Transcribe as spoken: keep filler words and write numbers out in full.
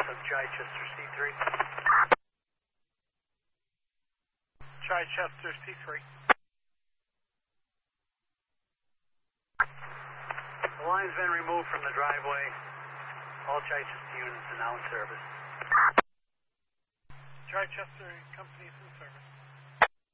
of Chichester C three. Chichester C three. The line's been removed from the driveway. All Chichester units are now in service. Chichester Company is in service.